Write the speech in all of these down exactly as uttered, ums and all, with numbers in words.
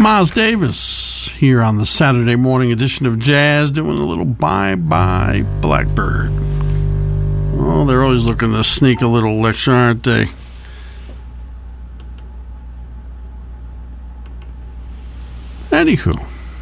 Miles Davis here on the Saturday morning edition of Jazz, doing a little Bye-Bye Blackbird. Oh, they're always looking to sneak a little lecture, aren't they? Anywho.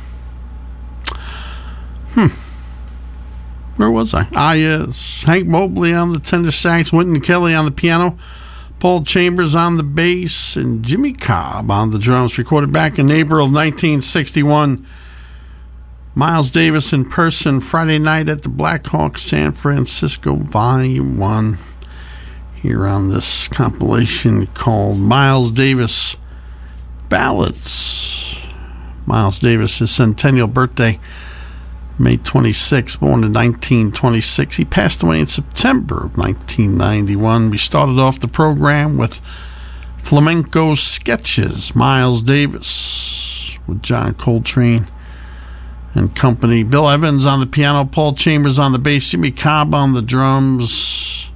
Hmm. Where was I? Ah, yes. Hank Mobley on the tenor sax, Wynton Kelly on the piano, Paul Chambers on the bass, and Jimmy Cobb on the drums. Recorded back in April of nineteen sixty-one. Miles Davis in person Friday night at the Blackhawk San Francisco Volume one. Here on this compilation called Miles Davis Ballads. Miles Davis' centennial birthday, May twenty-sixth, born in nineteen twenty-six. He passed away in September of nineteen ninety-one. We started off the program with Flamenco Sketches, Miles Davis with John Coltrane and company. Bill Evans on the piano, Paul Chambers on the bass, Jimmy Cobb on the drums,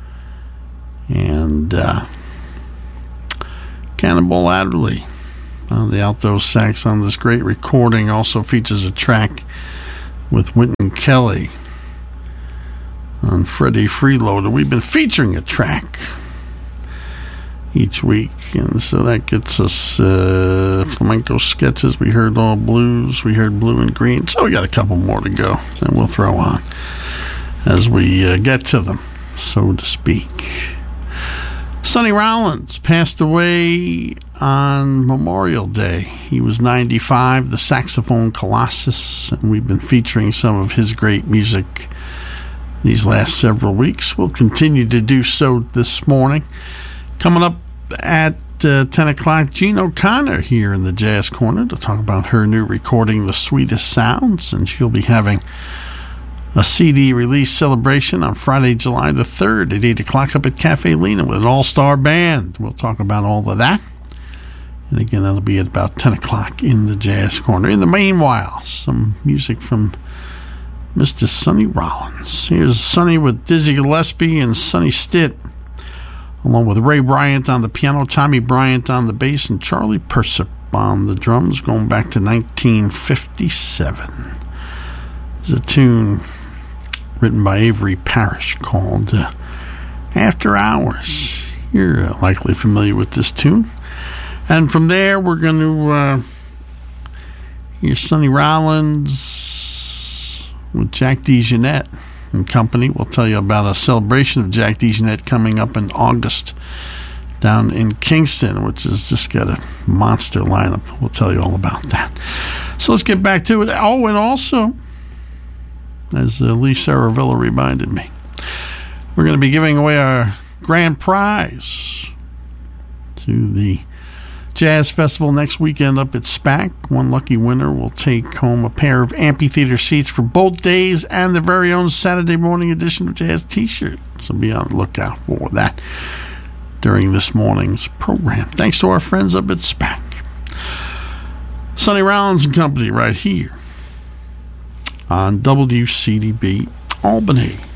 and uh, Cannonball Adderley on the alto sax on this great recording. Also features a track with Wynton Kelly on Freddie Freeloader. We've been featuring a track each week, and so that gets us uh, Flamenco Sketches. We heard All Blues, we heard Blue and Green, so we got a couple more to go that we'll throw on as we uh, get to them, so to speak. Sonny Rollins passed away on Memorial Day. He was ninety-five, the saxophone colossus, and we've been featuring some of his great music these last several weeks. We'll continue to do so this morning. Coming up at uh, ten o'clock, Jean O'Connor here in the Jazz Corner to talk about her new recording, The Sweetest Sounds, and she'll be having a C D release celebration on Friday, July the third at eight o'clock up at Cafe Lena with an all-star band. We'll talk about all of that. And again, that'll be at about ten o'clock in the Jazz Corner. In the meanwhile, some music from Mister Sonny Rollins. Here's Sonny with Dizzy Gillespie and Sonny Stitt, along with Ray Bryant on the piano, Tommy Bryant on the bass, and Charlie Persip on the drums, going back to nineteen fifty-seven. There's a tune written by Avery Parrish called uh, After Hours. You're uh, likely familiar with this tune. And from there, we're going to uh, hear Sonny Rollins with Jack DeJohnette and company. We'll tell you about a celebration of Jack DeJohnette coming up in August down in Kingston, which has just got a monster lineup. We'll tell you all about that. So let's get back to it. Oh, and also, as uh, Lee Saravilla reminded me, we're going to be giving away our grand prize to the Jazz Festival next weekend up at SPAC. One lucky winner will take home a pair of amphitheater seats for both days and the very own Saturday morning edition of Jazz t-shirt. So be on the lookout for that during this morning's program. Thanks to our friends up at SPAC. Sonny Rollins and Company right here on W C D B Albany.